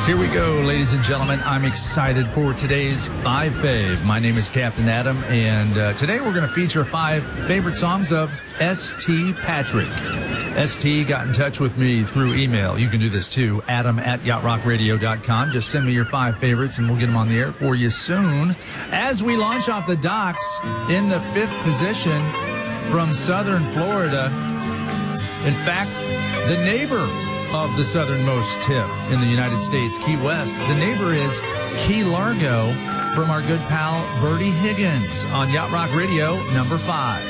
Here we go, ladies and gentlemen. I'm excited for today's 5 Fave. My name is Captain Adam, and today we're going to feature 5 favorite songs of S.T. Patrick. S.T. got in touch with me through email. You can do this too, adam@yachtrockradio.com. Just send me your 5 favorites, and we'll get them on the air for you soon. As we launch off the docks in the 5th position from southern Florida. In fact, the neighbor of the southernmost tip in the United States, Key West. The neighbor is Key Largo from our good pal Bertie Higgins on Yacht Rock Radio, number 5.